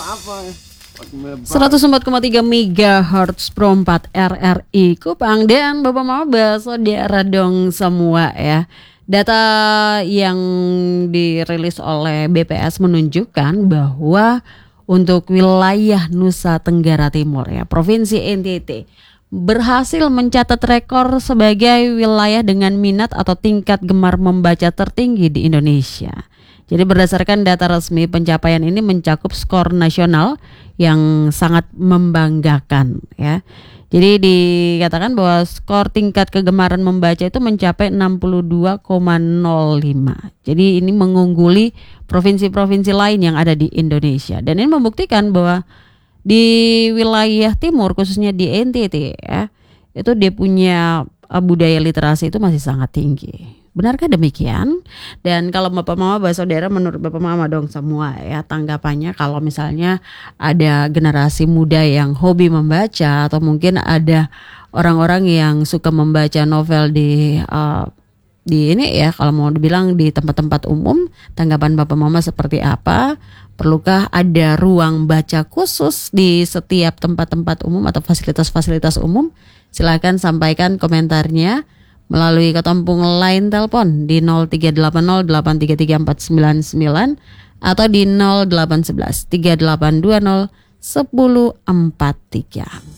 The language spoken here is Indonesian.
104,3 MHz Pro 4 RRI Kupang. Dan Bapak Mama saudara dong semua ya. Data yang dirilis oleh BPS menunjukkan bahwa untuk wilayah Nusa Tenggara Timur ya, Provinsi NTT berhasil mencatat rekor sebagai wilayah dengan minat atau tingkat gemar membaca tertinggi di Indonesia. Jadi berdasarkan data resmi, pencapaian ini mencakup skor nasional yang sangat membanggakan ya. Jadi dikatakan bahwa skor tingkat kegemaran membaca itu mencapai 62,05. Jadi ini mengungguli provinsi-provinsi lain yang ada di Indonesia. Dan ini membuktikan bahwa di wilayah timur khususnya di NTT ya, itu dia punya budaya literasi itu masih sangat tinggi. Benarkah demikian? Dan kalau Bapak Mama saudara, menurut Bapak Mama dong semua ya, tanggapannya kalau misalnya ada generasi muda yang hobi membaca atau mungkin ada orang-orang yang suka membaca novel di ini ya, kalau mau dibilang di tempat-tempat umum, tanggapan Bapak Mama seperti apa? Perlukah ada ruang baca khusus di setiap tempat-tempat umum atau fasilitas-fasilitas umum? Silakan sampaikan komentarnya melalui ketompung line telepon di 0380833499 atau di 0811 3820 1043.